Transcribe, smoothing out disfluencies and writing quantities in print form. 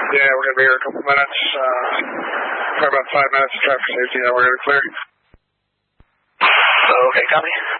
Yeah, we're going to be here a couple minutes. For about 5 minutes of traffic safety, then we're going to clear. Okay, copy.